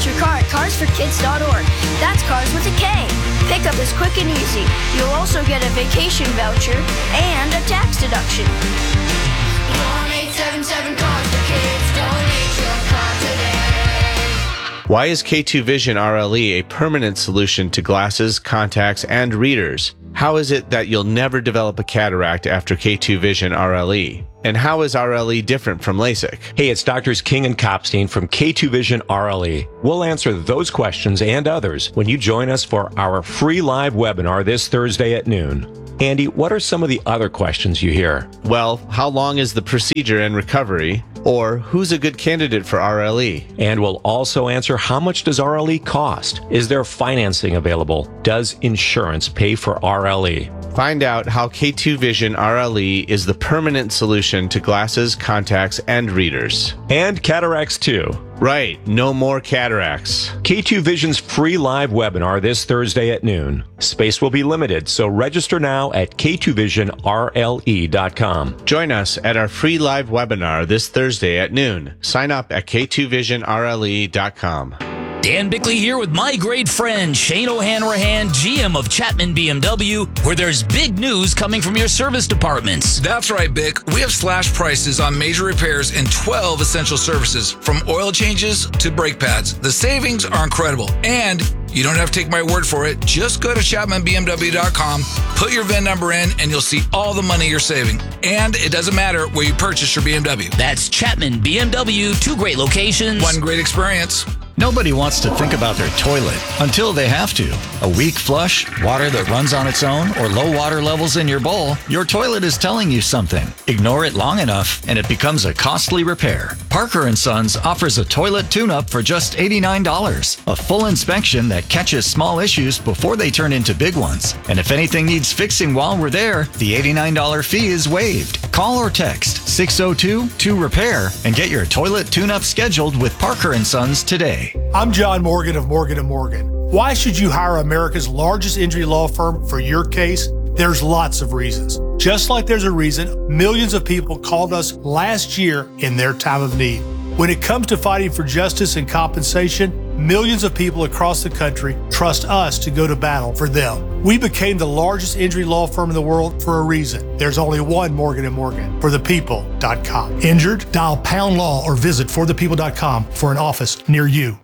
get your car at carsforkids.org. That's cars with a K. Pickup is quick and easy. You'll also get a vacation voucher and a tax deduction. 1-877 Cars for Kids. Donate your car today. Why is K2 Vision RLE a permanent solution to glasses, contacts, and readers? How is it that you'll never develop a cataract after K2 Vision RLE? And how is RLE different from LASIK? Hey, it's Doctors King and Kopstein from K2 Vision RLE. We'll answer those questions and others when you join us for our free live webinar this Thursday at noon. Andy, what are some of the other questions you hear? Well, how long is the procedure and recovery? Or who's a good candidate for RLE? And we'll also answer, how much does RLE cost? Is there financing available? Does insurance pay for RLE? Find out how K2 Vision RLE is the permanent solution to glasses, contacts, and readers. And cataracts too. Right, no more cataracts. K2 Vision's free live webinar this Thursday at noon. Space will be limited, so register now at k2visionrle.com. Join us at our free live webinar this Thursday at noon. Sign up at k2visionrle.com. Dan Bickley here with my great friend Shane O'Hanrahan, GM of Chapman BMW, where there's big news coming from your service departments. That's right, Bick. We have slashed prices on major repairs and 12 essential services, from oil changes to brake pads. The savings are incredible, and you don't have to take my word for it. Just go to ChapmanBMW.com, put your VIN number in, and you'll see all the money you're saving. And it doesn't matter where you purchase your BMW. That's Chapman BMW, 2 great locations, 1 great experience. Nobody wants to think about their toilet until they have to. A weak flush, water that runs on its own, or low water levels in your bowl, your toilet is telling you something. Ignore it long enough, and it becomes a costly repair. Parker & Sons offers a toilet tune-up for just $89. A full inspection that catches small issues before they turn into big ones. And if anything needs fixing while we're there, the $89 fee is waived. Call or text 602-2REPAIR and get your toilet tune-up scheduled with Parker & Sons today. I'm John Morgan of Morgan & Morgan. Why should you hire America's largest injury law firm for your case? There's lots of reasons. Just like there's a reason millions of people called us last year in their time of need. When it comes to fighting for justice and compensation, millions of people across the country trust us to go to battle for them. We became the largest injury law firm in the world for a reason. There's only one Morgan & Morgan, forthepeople.com. Injured? Dial pound law or visit forthepeople.com for an office near you.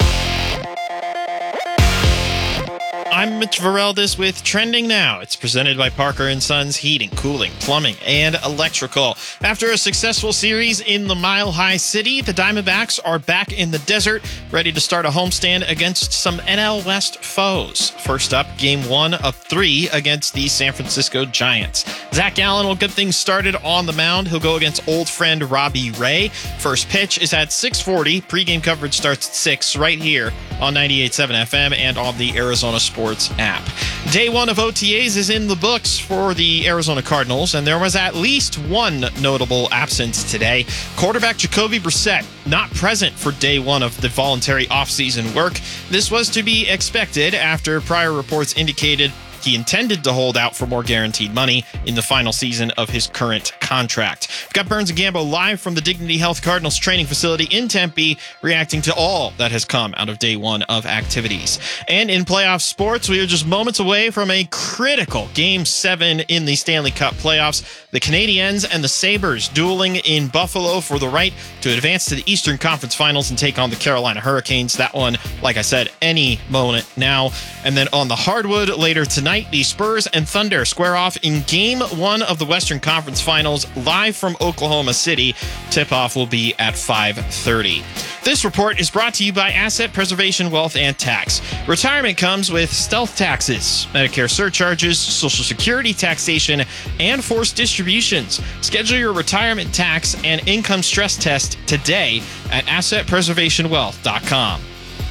I'm Mitch Vareldis with Trending Now. It's presented by Parker & Sons Heating, Cooling, Plumbing, and Electrical. After a successful series in the Mile High City, the Diamondbacks are back in the desert, ready to start a homestand against some NL West foes. First up, Game 1 of 3 against the San Francisco Giants. Zach Allen will get things started on the mound. He'll go against old friend Robbie Ray. First pitch is at 6:40. Pre-game coverage starts at 6 right here on 98.7 FM and on the Arizona Sports app. Day 1 of OTAs is in the books for the Arizona Cardinals, and there was at least one notable absence today. Quarterback Jacoby Brissett not present for day 1 of the voluntary offseason work. This was to be expected after prior reports indicated he intended to hold out for more guaranteed money in the final season of his current contract. We've got Burns and Gambo live from the Dignity Health Cardinals training facility in Tempe, reacting to all that has come out of day 1 of activities. And in playoff sports, we are just moments away from a critical Game 7 in the Stanley Cup playoffs. The Canadiens and the Sabres dueling in Buffalo for the right to advance to the Eastern Conference Finals and take on the Carolina Hurricanes. That one, like I said, any moment now. And then on the hardwood later tonight, the Spurs and Thunder square off in Game 1 of the Western Conference Finals, live from Oklahoma City. Tip-off will be at 5:30. This report is brought to you by Asset Preservation Wealth and Tax. Retirement comes with stealth taxes, Medicare surcharges, Social Security taxation, and forced distributions. Schedule your retirement tax and income stress test today at AssetPreservationWealth.com.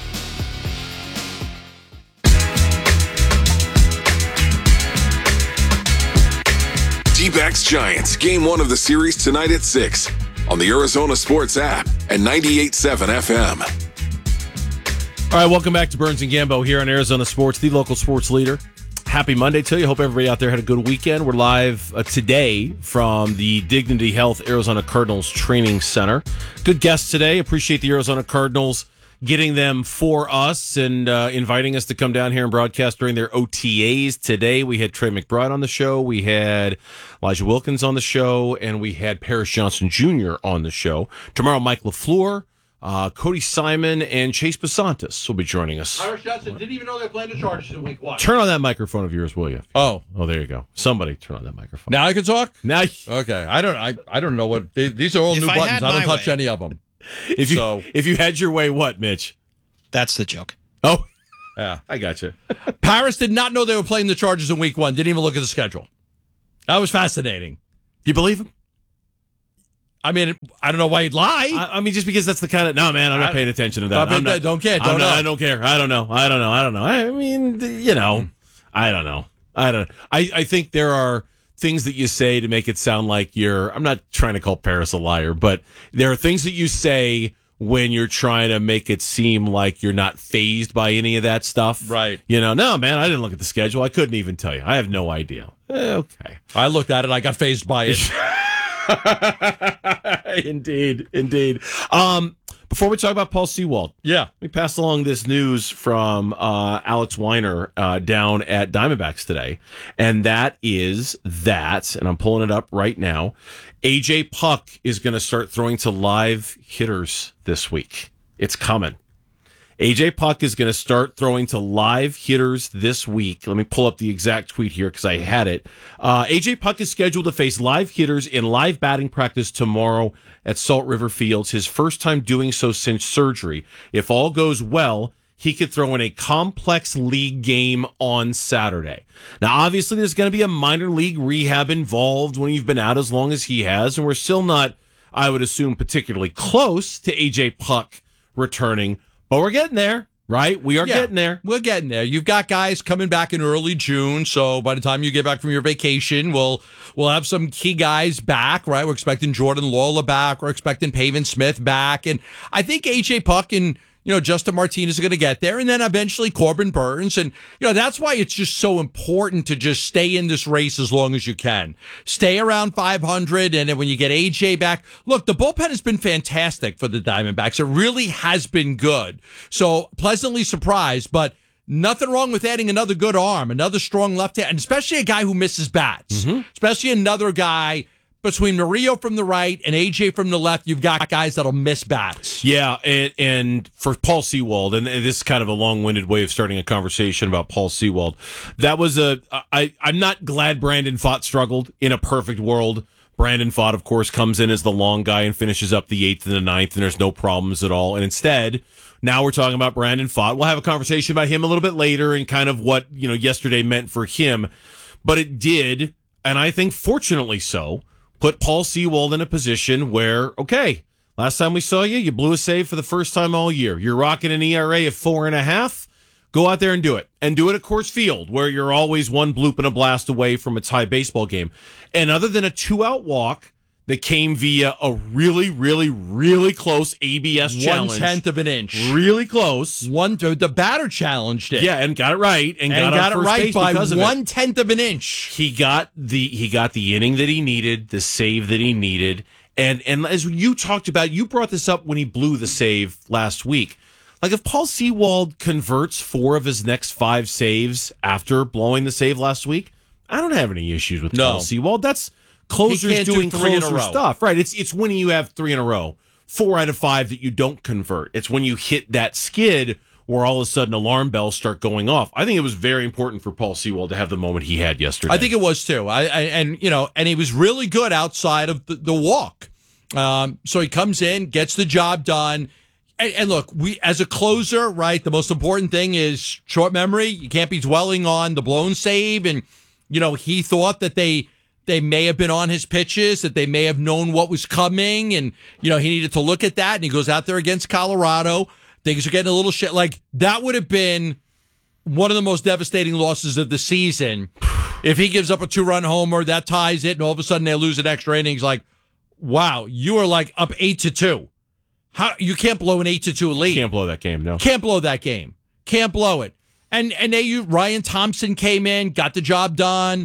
D-backs Giants, Game 1 of the series tonight at 6 on the Arizona Sports app and 98.7 FM. All right, welcome back to Burns and Gambo here on Arizona Sports, the local sports leader. Happy Monday to you. Hope everybody out there had a good weekend. We're live today from the Dignity Health Arizona Cardinals Training Center. Good guests today. Appreciate the Arizona Cardinals getting them for us and inviting us to come down here and broadcast during their OTAs. Today we had Trey McBride on the show, we had Elijah Wilkins on the show, and we had Paris Johnson Jr. on the show. Tomorrow, Mike LaFleur, Cody Simon, and Chase Basantis will be joining us. Irish Johnson didn't even know they're playing the Chargers in week 1. Turn on that microphone of yours, will you? Oh, there you go. Somebody turn on that microphone. now I can talk. Now, Okay, I don't know what these are all If new I buttons. had I don't my touch way. any of them. if you had your way, what, Mitch? That's the joke. Oh, Yeah, I got you. Paris did not know they were playing the Chargers in week 1. Didn't even look at the schedule. That was fascinating. You believe him? I mean, I don't know why he'd lie. I mean, just because that's the kind of no, man. I'm not paying attention to that. I mean, don't care. Don't know. I don't care. I don't know. I mean, I don't know. I think there are things that you say to make it sound like you're. I'm not trying to call Paris a liar, but there are things that you say when you're trying to make it seem like you're not fazed by any of that stuff. Right. No, man. I didn't look at the schedule. I couldn't even tell you. I have no idea. Okay. I looked at it. I got fazed by it. Indeed. Before we talk about Paul Sewald, Yeah. we passed along this news from Alex Weiner down at Diamondbacks today, and that is that, and I'm pulling it up right now, AJ Puck is going to start throwing to live hitters this week. It's coming. AJ Puck is going to start throwing to live hitters this week. Let me pull up the exact tweet here because I had it. AJ Puck is scheduled to face live hitters in live batting practice tomorrow at Salt River Fields, his first time doing so since surgery. If all goes well, he could throw in a complex league game on Saturday. Now, obviously, there's going to be a minor league rehab involved when you've been out as long as he has, and we're still not, I would assume, particularly close to AJ Puck returning. But we're getting there, right? We are getting there. We're getting there. You've got guys coming back in early June, so by the time you get back from your vacation, we'll have some key guys back, right? We're expecting Jordan Lawler back. We're expecting Pavin Smith back. And I think AJ Puck and Justin Martinez are going to get there, and then eventually Corbin Burns. And, that's why it's just so important to just stay in this race as long as you can. Stay around 500, and then when you get AJ back, look, the bullpen has been fantastic for the Diamondbacks. It really has been good. So pleasantly surprised, but nothing wrong with adding another good arm, another strong left hand, and especially a guy who misses bats, especially another guy. Between Murillo from the right and AJ from the left, you've got guys that'll miss bats. Yeah, and for Paul Sewald, and this is kind of a long-winded way of starting a conversation about Paul Sewald, that was I'm not glad Brandon Pfaadt struggled. In a perfect world, Brandon Pfaadt, of course, comes in as the long guy and finishes up the 8th and the 9th, and there's no problems at all. And instead, now we're talking about Brandon Pfaadt. We'll have a conversation about him a little bit later and kind of what yesterday meant for him. But it did, and I think fortunately so, put Paul Sewald in a position where, okay, last time we saw you, you blew a save for the first time all year. You're rocking an ERA of 4.5. Go out there and do it. And do it at Coors Field, where you're always one bloop and a blast away from a tie baseball game. And other than a 2-out walk that came via a really, really, really close ABS challenge. 1/10 of an inch. Really close. The batter challenged it. Yeah, and got it right. And got it right by 1/10 of an inch. He got the inning that he needed, the save that he needed. And as you talked about, you brought this up when he blew the save last week. Like, if Paul Sewald converts 4 of his next 5 saves after blowing the save last week, I don't have any issues with Paul Sewald. That's closers doing closer stuff. Right. It's when you have 3 in a row, 4 out of 5 that you don't convert. It's when you hit that skid where all of a sudden alarm bells start going off. I think it was very important for Paul Sewald to have the moment he had yesterday. I think it was too. And he was really good outside of the walk. So he comes in, gets the job done. And look, we as a closer, right, the most important thing is short memory. You can't be dwelling on the blown save. And, he thought that they may have been on his pitches, that they may have known what was coming. And, he needed to look at that. And he goes out there against Colorado. Things are getting a little shit. Like, that would have been one of the most devastating losses of the season. If he gives up a 2-run homer, that ties it, and all of a sudden they lose an extra innings. Like, wow, you are like up 8-2. How you can't blow an 8-2 lead? Can't blow that game. No, can't blow that game. Can't blow it. And Ryan Thompson came in, got the job done.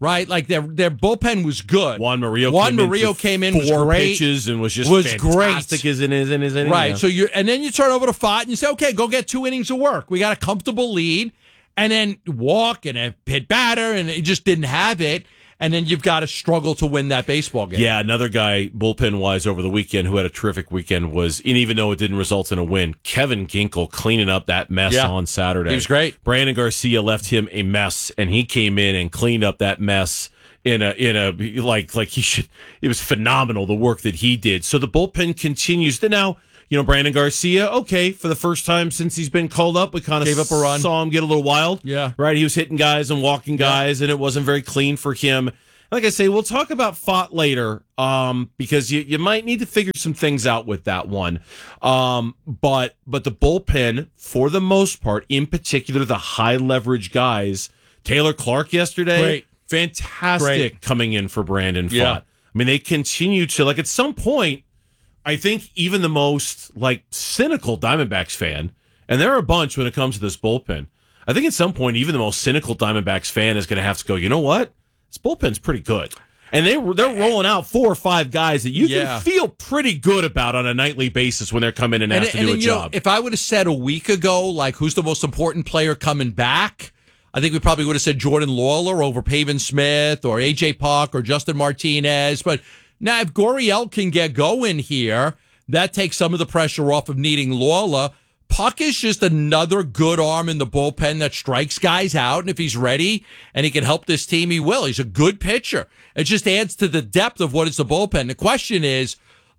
right? Like their bullpen was good. Juan Murillo came in 4 great, pitches and was fantastic great. as in his inning. Right. So and then you turn over to Fott and you say, okay, go get 2 innings of work. We got a comfortable lead, and then walk and a hit batter, and it just didn't have it. And then you've got to struggle to win that baseball game. Yeah, another guy, bullpen-wise, over the weekend who had a terrific weekend was, and even though it didn't result in a win, Kevin Ginkel cleaning up that mess on Saturday. He was great. Brandon Garcia left him a mess, and he came in and cleaned up that mess in a like he should. It was phenomenal, the work that he did. So the bullpen continues to now. Brandon Garcia, okay, for the first time since he's been called up, we kind of gave up a run. Saw him get a little wild. Yeah. Right? He was hitting guys and walking guys, and it wasn't very clean for him. Like I say, we'll talk about Fott later because you might need to figure some things out with that one. But the bullpen, for the most part, in particular, the high-leverage guys, Taylor Clark yesterday, Great. fantastic coming in for Brandon Fott. Yeah. I mean, they continue to, at some point, I think even the most cynical Diamondbacks fan, and there are a bunch when it comes to this bullpen, I think at some point even the most cynical Diamondbacks fan is going to have to go, you know what? This bullpen's pretty good. And they're rolling out 4 or 5 guys that you can feel pretty good about on a nightly basis when they're coming in and asked to do a job. If I would have said a week ago, who's the most important player coming back, I think we probably would have said Jordan Lawler over Pavin Smith or A.J. Puck or Justin Martinez. But now, if Gurriel can get going here, that takes some of the pressure off of needing Lawler. Puck is just another good arm in the bullpen that strikes guys out, and if he's ready and he can help this team, he will. He's a good pitcher. It just adds to the depth of what is the bullpen. The question is,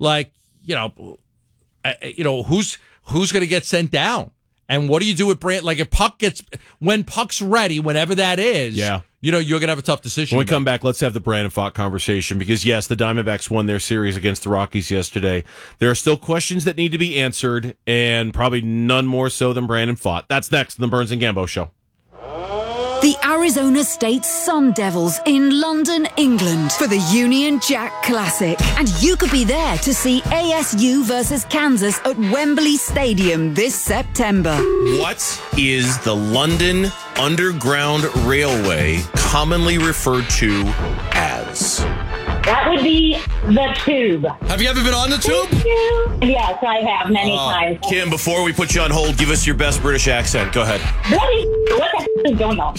who's going to get sent down? And what do you do with Brand? When Puck's ready, whenever that is, you're going to have a tough decision. When we come back, let's have the Brandon Fott conversation because, yes, the Diamondbacks won their series against the Rockies yesterday. There are still questions that need to be answered, and probably none more so than Brandon Fott. That's next on the Burns and Gambo Show. The Arizona State Sun Devils in London, England for the Union Jack Classic. And you could be there to see ASU versus Kansas at Wembley Stadium this September. What is the London Underground Railway commonly referred to as? That would be the Tube. Have you ever been on the Tube? Yes, I have many times. Kim, before we put you on hold, give us your best British accent. Go ahead. What is going on?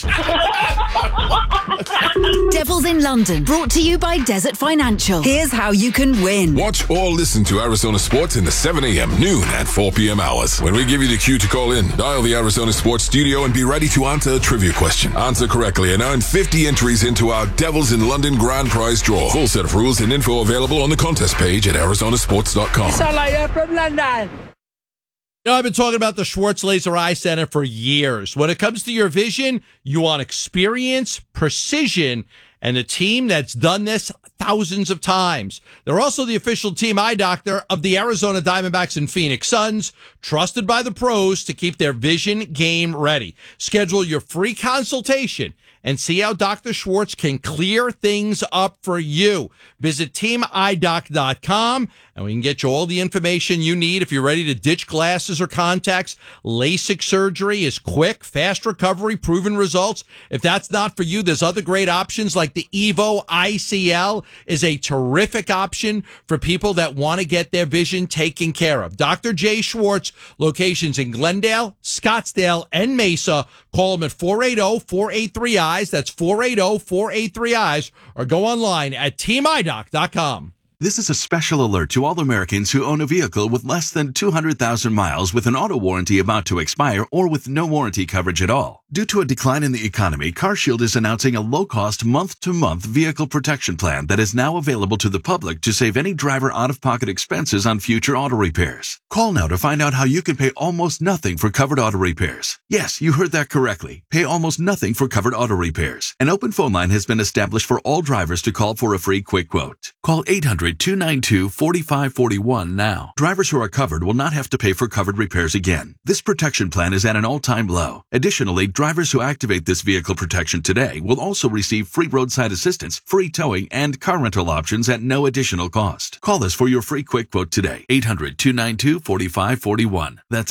Devils in London, brought to you by Desert Financial. Here's how you can win. Watch or listen to Arizona Sports in the 7 a.m., noon, and 4 p.m. hours. When we give you the cue to call in, dial the Arizona Sports studio and be ready to answer a trivia question. Answer correctly and earn 50 entries into our Devils in London grand prize draw. Full set of rules and info available on the contest page at arizonasports.com. Sound like you're from London. I've been talking about the Schwartz Laser Eye Center for years. When it comes to your vision, you want experience, precision, and a team that's done this thousands of times. They're also the official team eye doctor of the Arizona Diamondbacks and Phoenix Suns, trusted by the pros to keep their vision game ready. Schedule your free consultation and see how Dr. Schwartz can clear things up for you. Visit teamidoc.com and we can get you all the information you need if you're ready to ditch glasses or contacts. LASIK surgery is quick, fast recovery, proven results. If that's not for you, there's other great options like the Evo ICL is a terrific option for people that want to get their vision taken care of. Dr. J. Schwartz, locations in Glendale, Scottsdale, and Mesa. Call him at 480-483-EYES. That's 480-483-EYES. Or go online at teamidoc.com. This is a special alert to all Americans who own a vehicle with less than 200,000 miles with an auto warranty about to expire or with no warranty coverage at all. Due to a decline in the economy, CarShield is announcing a low-cost month-to-month vehicle protection plan that is now available to the public to save any driver out-of-pocket expenses on future auto repairs. Call now to find out how you can pay almost nothing for covered auto repairs. Yes, you heard that correctly. Pay almost nothing for covered auto repairs. An open phone line has been established for all drivers to call for a free quick quote. Call 800-292-4541 now. Drivers who are covered will not have to pay for covered repairs again. This protection plan is at an all-time low. Additionally, Drivers who activate this vehicle protection today will also receive free roadside assistance, free towing, and car rental options at no additional cost. Call us for your free quick quote today. 800-292-4541. That's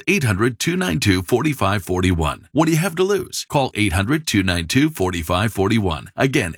800-292-4541. What do you have to lose? Call 800-292-4541. Again,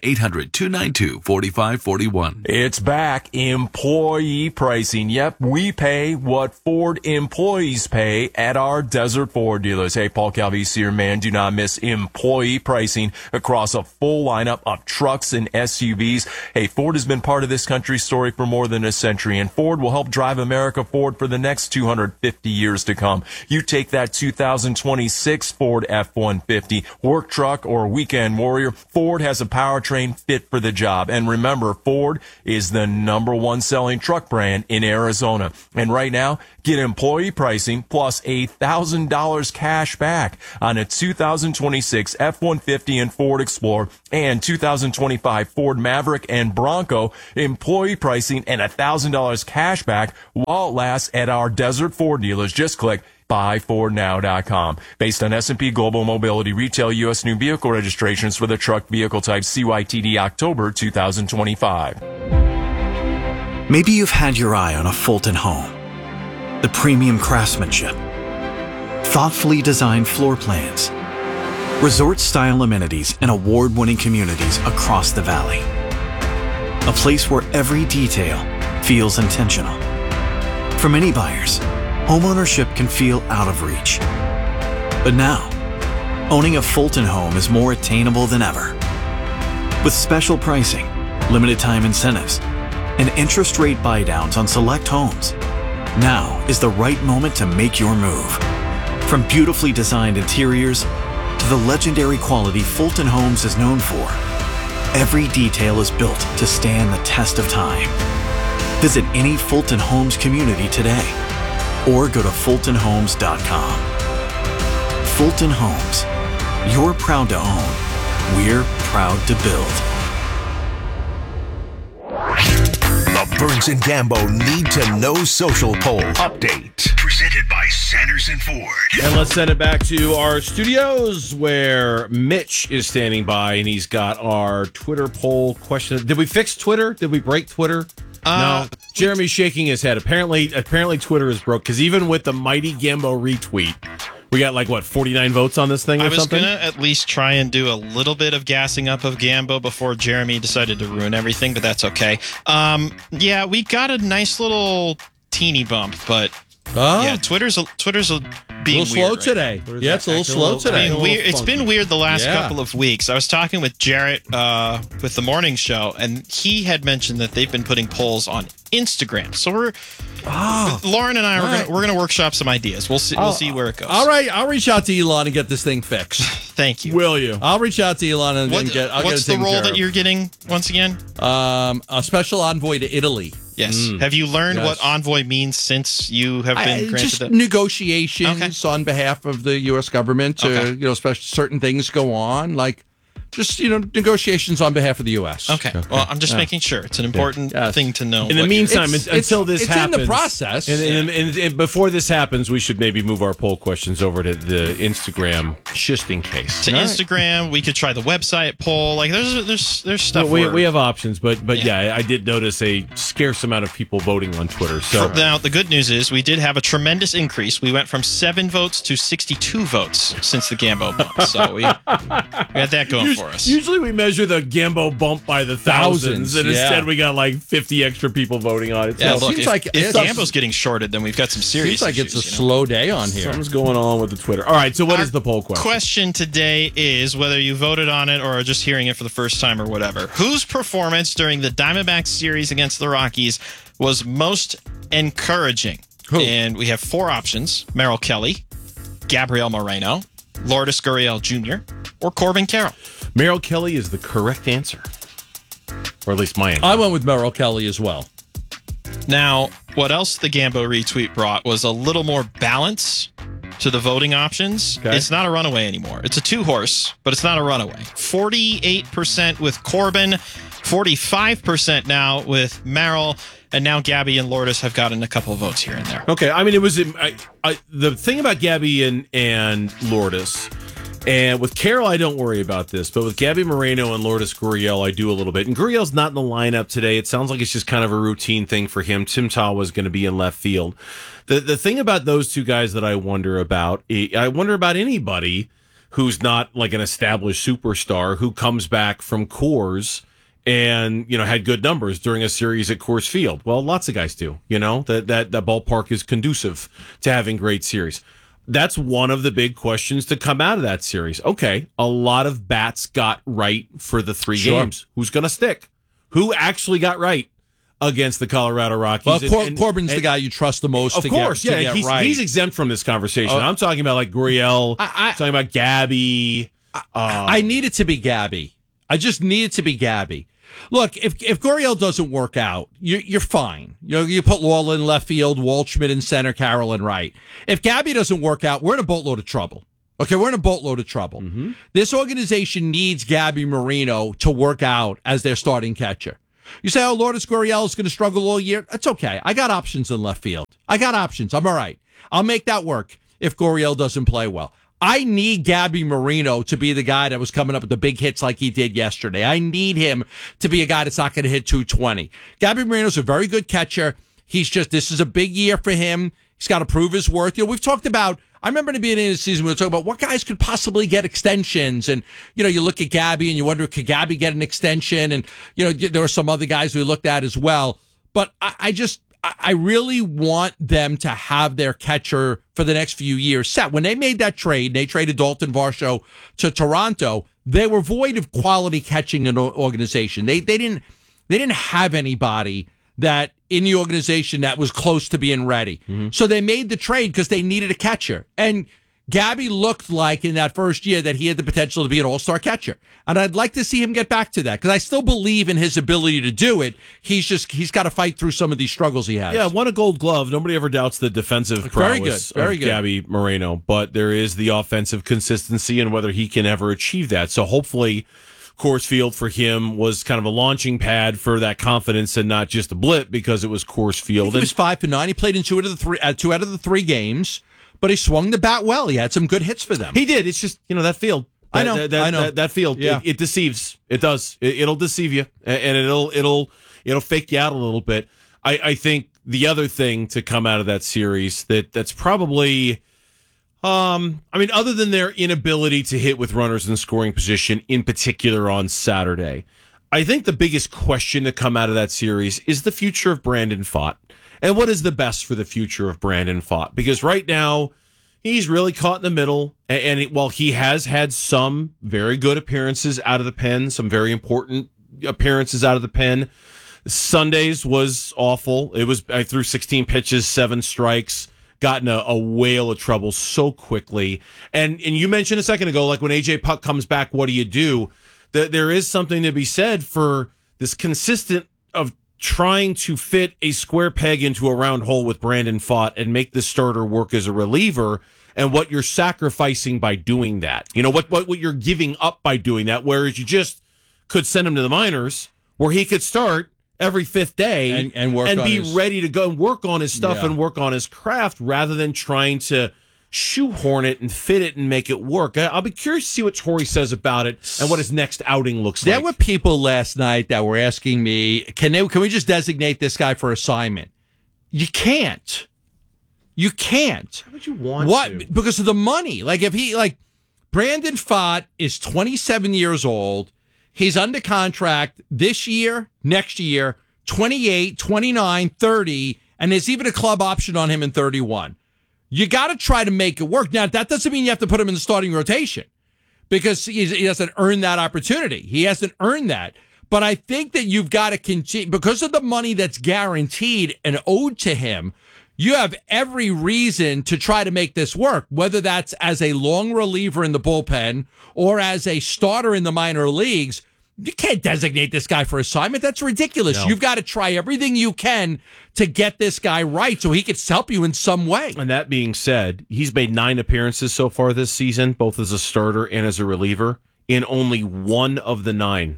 800-292-4541. It's back. Employee pricing. Yep, we pay what Ford employees pay at our Desert Ford dealers. Hey, Paul Calvisi, your man. Do not miss employee pricing across a full lineup of trucks and SUVs. Hey, Ford has been part of this country's story for more than a century, and Ford will help drive America forward for the next 250 years to come. You take that 2026 Ford F-150, work truck, or weekend warrior, Ford has a powertrain fit for the job. And remember, Ford is the #1 selling truck brand in Arizona. And right now, get employee pricing plus $1,000 cash back on a 2026 F-150 and Ford Explorer and 2025 Ford Maverick and Bronco. Employee pricing and $1,000 cash back while it lasts at our Desert Ford dealers. Just click buyfordnow.com. Based on S&P Global Mobility Retail U.S. new vehicle registrations for the truck vehicle type CYTD October 2025. Maybe you've had your eye on a Fulton home. The premium craftsmanship, thoughtfully designed floor plans, resort-style amenities, and award-winning communities across the valley. A place where every detail feels intentional. For many buyers, homeownership can feel out of reach. But now, owning a Fulton home is more attainable than ever. With special pricing, limited time incentives, and interest rate buydowns on select homes, now is the right moment to make your move. From beautifully designed interiors to the legendary quality Fulton Homes is known for, every detail is built to stand the test of time. Visit any Fulton Homes community today or go to fultonhomes.com. Fulton Homes. You're proud to own. We're proud to build. The Burns and Gambo Need to Know Social Poll Update. Presented by Sanderson Ford. And let's send it back to our studios where Mitch is standing by, and he's got our Twitter poll question. Did we fix Twitter? Did we break Twitter? No. Jeremy's shaking his head. Apparently Twitter is broke, because even with the mighty Gambo retweet, we got 49 votes on this thing or something? I was going to at least try and do a little bit of gassing up of Gambo before Jeremy decided to ruin everything, but that's okay. Yeah, we got a nice little teeny bump, but yeah, Twitter's being a little slow weird today. Yeah, it's a little slow today. It's been weird the last couple of weeks. I was talking with Jarrett with the morning show, and he had mentioned that they've been putting polls on Instagram. So Lauren and I we're gonna workshop some ideas. We'll see where it goes. All right, I'll reach out to Elon and get this thing fixed. Thank you. Will you? I'll reach out to Elon and what's the role that you're getting once again? A special envoy to Italy. Yes. Have you learned what envoy means since you have been granted just that? Negotiations on behalf of the U.S. government to, certain things go on, just, negotiations on behalf of the U.S. Okay. Well, I'm just making sure. It's an important thing to know. In the meantime, until this happens. It's in the process. And before this happens, we should maybe move our poll questions over to the Instagram, just in case. To Instagram, we could try the website poll. There's stuff. We have options, but yeah, I did notice a scarce amount of people voting on Twitter. So now, the good news is we did have a tremendous increase. We went from 7 votes to 62 votes since the Gambo bump. So we got that going for us. Usually we measure the Gambo bump by the thousands, and instead we got 50 extra people voting on it. Yeah, look, if Gambo's getting shorted, then we've got some serious issues. It's a slow day on here. Something's going on with the Twitter. All right, so what is the poll question? Question today is, whether you voted on it or are just hearing it for the first time or whatever, whose performance during the Diamondbacks series against the Rockies was most encouraging? And we have 4 options: Merrill Kelly, Gabriel Moreno, Lourdes Gurriel Jr., or Corbin Carroll. Merrill Kelly is the correct answer. Or at least my answer. I went with Merrill Kelly as well. Now, what else the Gambo retweet brought was a little more balance to the voting options. Okay. It's not a runaway anymore. It's a 2-horse, but it's not a runaway. 48% with Corbin, 45% now with Merrill, and now Gabby and Lourdes have gotten a couple of votes here and there. Okay, I mean, it was the thing about Gabby and Lourdes And with Carroll, I don't worry about this. But with Gabby Moreno and Lourdes Gurriel, I do a little bit. And Gurriel's not in the lineup today. It sounds like it's just kind of a routine thing for him. Tim Tawa is going to be in left field. The thing about those two guys that I wonder about anybody who's not like an established superstar who comes back from Coors and, had good numbers during a series at Coors Field. Well, lots of guys do, that ballpark is conducive to having great series. That's one of the big questions to come out of that series. Okay, a lot of bats got right for the 3 games. Who's going to stick? Who actually got right against the Colorado Rockies? Well, Corbin's the guy you trust the most. Of course, he's exempt from this conversation. I'm talking about like Gurriel. I'm talking about Gabby. I need it to be Gabby. I just need it to be Gabby. Look, if Gurriel doesn't work out, you're fine. You put Lawler in left field, Waldschmidt in center, Carroll in right. If Gabby doesn't work out, we're in a boatload of trouble. Okay, we're in a boatload of trouble. Mm-hmm. This organization needs Gabby Moreno to work out as their starting catcher. You say, Lourdes Gurriel is going to struggle all year. That's okay. I got options in left field. I got options. I'm all right. I'll make that work if Gurriel doesn't play well. I need Gabby Moreno to be the guy that was coming up with the big hits like he did yesterday. I need him to be a guy that's not going to hit 220. Gabby Moreno's a very good catcher. This is a big year for him. He's got to prove his worth. We've talked about, I remember in the beginning of the season, we were talking about what guys could possibly get extensions. And, you look at Gabby and you wonder, could Gabby get an extension? And, there were some other guys we looked at as well. But I really want them to have their catcher for the next few years set. When they made that trade, they traded Dalton Varsho to Toronto. They were void of quality catching in the organization. They didn't have anybody that in the organization that was close to being ready. Mm-hmm. So they made the trade because they needed a catcher. And Gabby looked like in that first year that he had the potential to be an all-star catcher. And I'd like to see him get back to that because I still believe in his ability to do it. He's got to fight through some of these struggles he has. Yeah, won a Gold Glove. Nobody ever doubts the defensive prowess of Gabby Moreno, but there is the offensive consistency and whether he can ever achieve that. So hopefully Coors Field for him was kind of a launching pad for that confidence and not just a blip because it was Coors Field. He was 5 for 9. He played in 2 out of the 3 games. But he swung the bat well. He had some good hits for them. He did. It's just, that field. I know. That field. Yeah. It deceives. It does. It'll deceive you, and it'll fake you out a little bit. I think the other thing to come out of that series that's probably, other than their inability to hit with runners in scoring position, in particular on Saturday, I think the biggest question to come out of that series is the future of Brandon Pfaadt. And what is the best for the future of Brandon Pfaadt? Because right now, he's really caught in the middle. And while he has had some very good appearances out of the pen, some very important appearances out of the pen, Sundays was awful. I threw 16 pitches, 7 strikes, gotten a whale of trouble so quickly. And you mentioned a second ago, like when AJ Puk comes back, what do? There is something to be said for this consistent of trying to fit a square peg into a round hole with Brandon Pfaadt and make the starter work as a reliever, and what you're sacrificing by doing that. What you're giving up by doing that, whereas you just could send him to the minors where he could start every 5th day and be ready to go and work on his stuff and work on his craft rather than trying to shoehorn it and fit it and make it work. I'll be curious to see what Torrey says about it and what his next outing looks like. There were people last night that were asking me, can we just designate this guy for assignment? You can't. You can't. How would you want to? Because of the money. Brandon Pfaadt is 27 years old. He's under contract this year, next year, 28, 29, 30, and there's even a club option on him in 31. You got to try to make it work. Now, that doesn't mean you have to put him in the starting rotation because he hasn't earned that opportunity. He hasn't earned that. But I think that you've got to continue, because of the money that's guaranteed and owed to him, you have every reason to try to make this work, whether that's as a long reliever in the bullpen or as a starter in the minor leagues. You can't designate this guy for assignment. That's ridiculous. No. You've got to try everything you can to get this guy right so he can help you in some way. And that being said, he's made 9 appearances so far this season, both as a starter and as a reliever. In only 1 of the 9,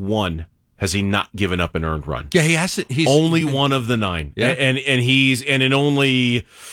has he not given up an earned run. Yeah, he hasn't. He's only 1 of the 9. Yeah. And in only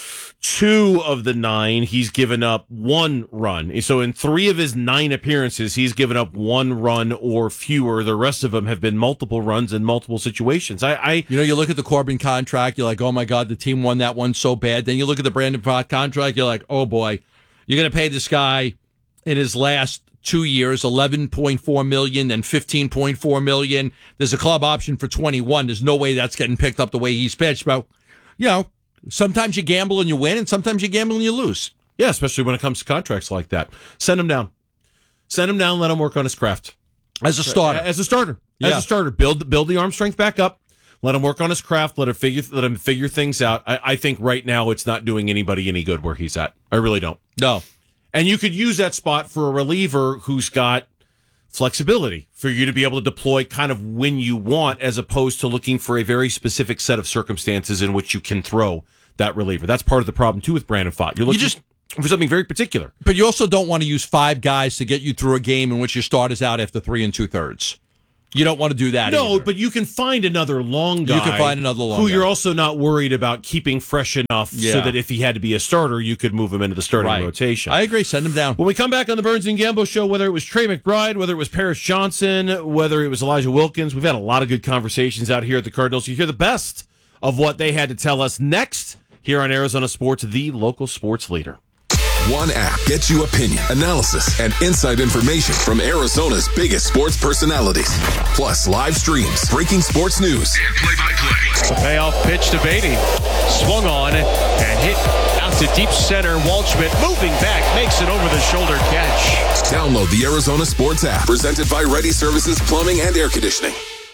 2 of the 9, he's given up 1 run. So in 3 of his 9 appearances, he's given up 1 run or fewer. The rest of them have been multiple runs in multiple situations. You look at the Corbin contract, you're like, oh my God, the team won that one so bad. Then you look at the Brandon Pfaadt contract, you're like, oh boy, you're going to pay this guy in his last 2 years, $11.4 million and $15.4 million. There's a club option for 21. There's no way that's getting picked up the way he's pitched. But, sometimes you gamble and you win, and sometimes you gamble and you lose. Yeah, especially when it comes to contracts like that. Send him down. Let him work on his craft. As a starter. Build the arm strength back up. Let him work on his craft. Let him figure things out. I think right now it's not doing anybody any good where he's at. I really don't. No. And you could use that spot for a reliever who's got flexibility for you to be able to deploy kind of when you want, as opposed to looking for a very specific set of circumstances in which you can throw that reliever. That's part of the problem, too, with Brandon Pfaadt. You're looking for something very particular. But you also don't want to use 5 guys to get you through a game in which your starter's out after 3 2/3. You don't want to do that either. But you can find another long guy. You can find another long who guy. You're also not worried about keeping fresh enough so that if he had to be a starter, you could move him into the starting rotation. I agree. Send him down. When we come back on the Burns and Gambo show, whether it was Trey McBride, whether it was Paris Johnson, whether it was Elijah Wilkins, we've had a lot of good conversations out here at the Cardinals. You hear the best of what they had to tell us next here on Arizona Sports, the local sports leader. One app gets you opinion, analysis, and inside information from Arizona's biggest sports personalities. Plus live streams, breaking sports news, and play-by-play. Payoff pitch to Beatty. Swung on and hit out to deep center. Waldschmidt moving back, makes it over the shoulder catch. Download the Arizona Sports app, presented by Ready Services Plumbing and Air Conditioning.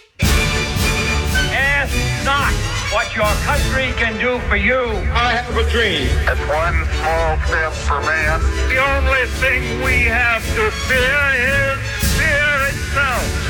Ask not what your country can do for you. I have a dream. It's one small step for man. The only thing we have to fear is fear itself.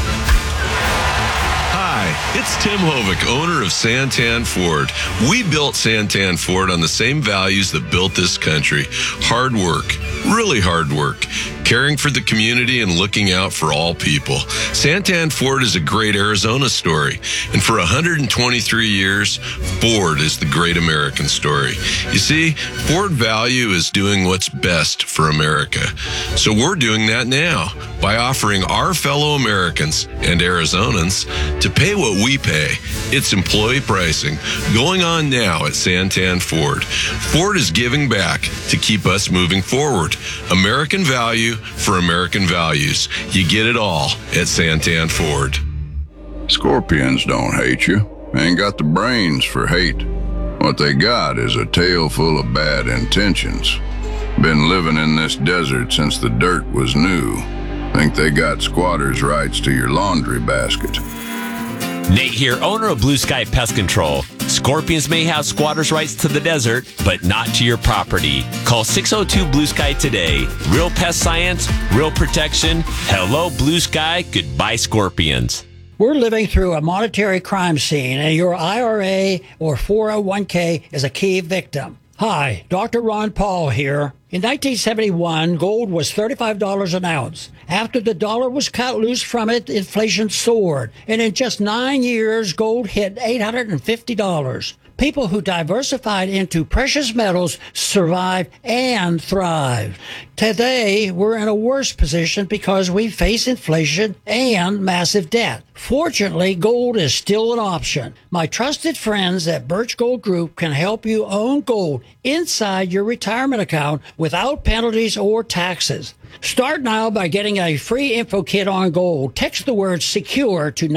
Hi, it's Tim Hovick, owner of Santan Ford. We built Santan Ford on the same values that built this country. Hard work, really hard work, caring for the community and looking out for all people. Santan Ford is a great Arizona story. And for 123 years, Ford is the great American story. You see, Ford value is doing what's best for America. So we're doing that now by offering our fellow Americans and Arizonans to pay what we pay. It's employee pricing going on now at Santan Ford. Ford is giving back to keep us moving forward. American value for American values. You get it all at Santan Ford. Scorpions don't hate you. Ain't got the brains for hate. What they got is a tail full of bad intentions. Been living in this desert since the dirt was new. Think they got squatters' rights to your laundry basket. Nate here, owner of Blue Sky Pest Control. Scorpions may have squatters' rights to the desert, but not to your property. Call 602 Blue Sky today. Real pest science, real protection. Hello, Blue Sky. Goodbye, Scorpions. We're living through a monetary crime scene, and your IRA or 401k is a key victim. Hi, Dr. Ron Paul here. In 1971, gold was $35 an ounce. After the dollar was cut loose from it, inflation soared. And in just 9 years, gold hit $850. People who diversified into precious metals survived and thrived. Today, we're in a worse position because we face inflation and massive debt. Fortunately, gold is still an option. My trusted friends at Birch Gold Group can help you own gold inside your retirement account without penalties or taxes. Start now by getting a free info kit on gold. Text the word SECURE to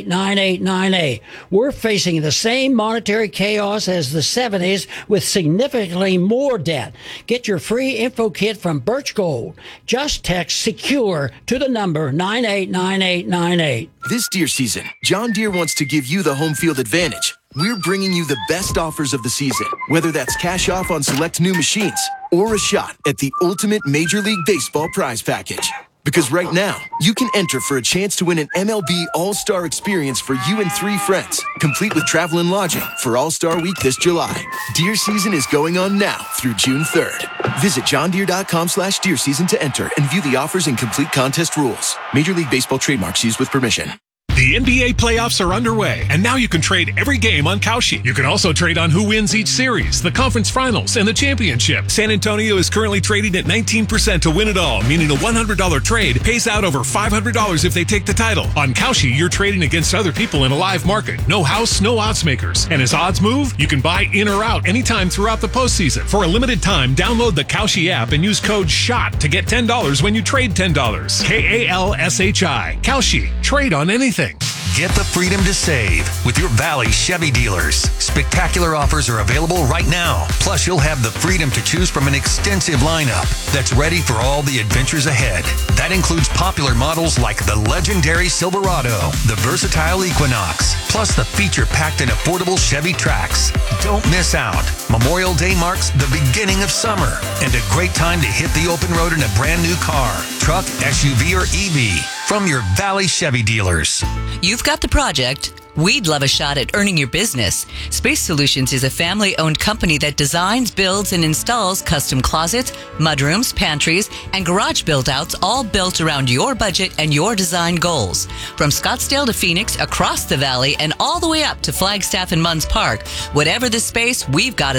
989898. We're facing the same monetary chaos as the 70s with significantly more debt. Get your free info kit from Birch Gold. Just text SECURE to the number 989898. This deer season, John Deere wants to give you the home field advantage. We're bringing you the best offers of the season, whether that's cash off on select new machines or a shot at the ultimate Major League Baseball prize package. Because right now, you can enter for a chance to win an MLB All-Star experience for you and 3 friends, complete with travel and lodging for All-Star Week this July. Deer season is going on now through June 3rd. Visit johndeere.com/deer season to enter and view the offers and complete contest rules. Major League Baseball trademarks used with permission. The NBA playoffs are underway, and now you can trade every game on Kalshi. You can also trade on who wins each series, the conference finals, and the championship. San Antonio is currently trading at 19% to win it all, meaning a $100 trade pays out over $500 if they take the title. On Kalshi, you're trading against other people in a live market. No house, no odds makers. And as odds move, you can buy in or out anytime throughout the postseason. For a limited time, download the Kalshi app and use code SHOT to get $10 when you trade $10. KALSHI. Kalshi. Trade on anything. Get the freedom to save with your Valley Chevy dealers. Spectacular offers are available right now. Plus, you'll have the freedom to choose from an extensive lineup that's ready for all the adventures ahead. That includes popular models like the legendary Silverado, the versatile Equinox, plus the feature-packed and affordable Chevy Trax. Don't miss out. Memorial Day marks the beginning of summer and a great time to hit the open road in a brand new car, truck, SUV, or EV from your Valley Chevy dealers. You've got the project. We'd love a shot at earning your business. Space Solutions is a family-owned company that designs, builds, and installs custom closets, mudrooms, pantries, and garage build-outs, all built around your budget and your design goals. From Scottsdale to Phoenix, across the valley, and all the way up to Flagstaff and Munns Park, whatever the space, we've got a